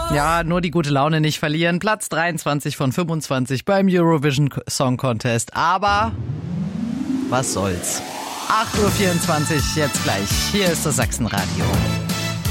Ja, nur die gute Laune nicht verlieren. Platz 23 von 25 beim Eurovision Song Contest. Aber was soll's. 8.24 Uhr, jetzt gleich. Hier ist das Sachsenradio.